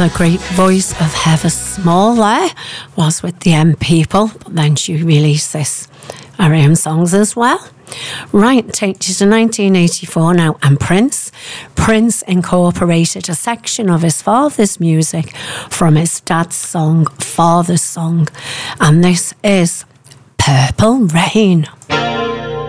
other great voice of Heather Small there was with the M People, but then she released her own songs as well. Right, take you to 1984 now, and Prince. Prince incorporated a section of his father's music from his dad's song, Father's Song, and this is Purple Rain.